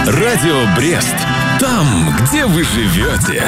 Радио Брест. Там, где вы живете.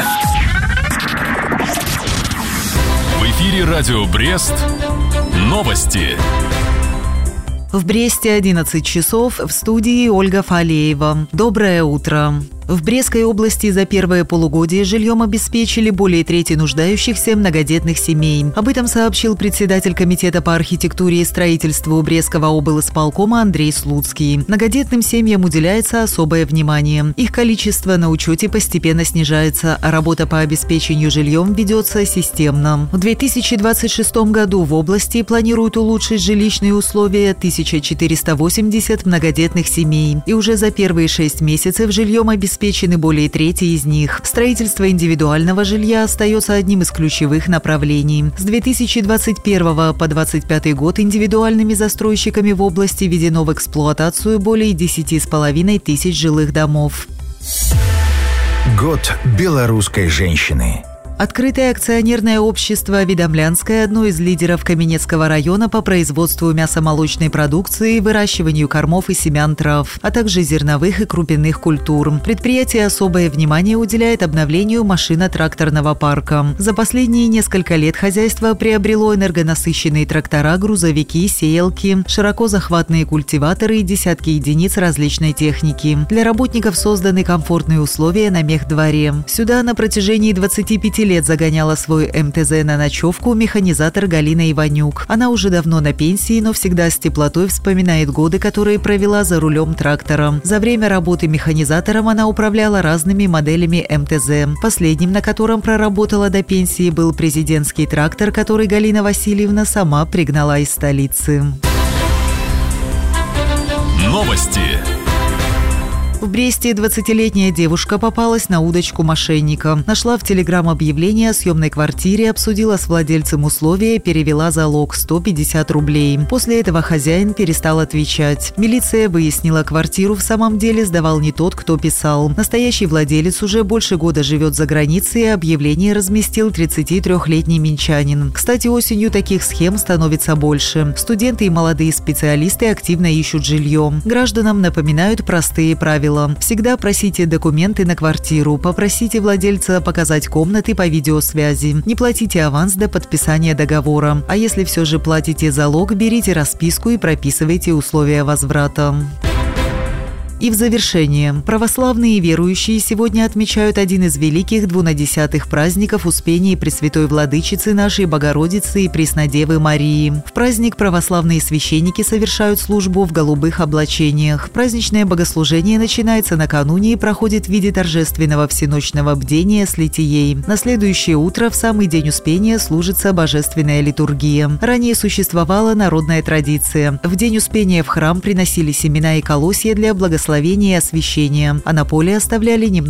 В эфире Радио Брест. Новости. В Бресте 11 часов, в студии Ольга Фалеева. Доброе утро. В Брестской области за первое полугодие жильем обеспечили более трети нуждающихся многодетных семей. Об этом сообщил председатель комитета по архитектуре и строительству Брестского облисполкома Андрей Слуцкий. Многодетным семьям уделяется особое внимание. Их количество на учете постепенно снижается, а работа по обеспечению жильем ведется системно. В 2026 году в области планируют улучшить жилищные условия 1480 многодетных семей. И уже за первые 6 месяцев жильем обеспечены более трети из них. Строительство индивидуального жилья остается одним из ключевых направлений. С 2021 по 2025 год индивидуальными застройщиками в области введено в эксплуатацию более 10,5 тысяч жилых домов. Год белорусской женщины. Открытое акционерное общество «Видомлянское» – одно из лидеров Каменецкого района по производству мясомолочной продукции, выращиванию кормов и семян трав, а также зерновых и крупяных культур. Предприятие особое внимание уделяет обновлению машино-тракторного парка. За последние несколько лет хозяйство приобрело энергонасыщенные трактора, грузовики, сеялки, широко захватные культиваторы и десятки единиц различной техники. Для работников созданы комфортные условия на мехдворе. Сюда на протяжении 25 лет загоняла свой МТЗ на ночевку механизатор Галина Иванюк. Она уже давно на пенсии, но всегда с теплотой вспоминает годы, которые провела за рулем трактора. За время работы механизатором она управляла разными моделями МТЗ. Последним, на котором проработала до пенсии, был президентский трактор, который Галина Васильевна сама пригнала из столицы. Новости. В Бресте 20-летняя девушка попалась на удочку мошенника. Нашла в телеграм-объявление о съемной квартире, обсудила с владельцем условия, перевела залог 150 рублей. После этого хозяин перестал отвечать. Милиция выяснила, квартиру в самом деле сдавал не тот, кто писал. Настоящий владелец уже больше года живет за границей, и объявление разместил 33-летний минчанин. Кстати, осенью таких схем становится больше. Студенты и молодые специалисты активно ищут жилье. Гражданам напоминают простые правила. Всегда просите документы на квартиру, попросите владельца показать комнаты по видеосвязи. Не платите аванс до подписания договора. А если все же платите залог, берите расписку и прописывайте условия возврата. И в завершение. Православные верующие сегодня отмечают один из великих двунадесятых праздников Успения Пресвятой Владычицы нашей Богородицы и Преснодевы Марии. В праздник православные священники совершают службу в голубых облачениях. Праздничное богослужение начинается накануне и проходит в виде торжественного всеночного бдения с литией. На следующее утро, в самый день Успения, служится божественная литургия. Ранее существовала народная традиция. В день Успения в храм приносили семена и колосья для благословения и освящения, а на поле оставляли немного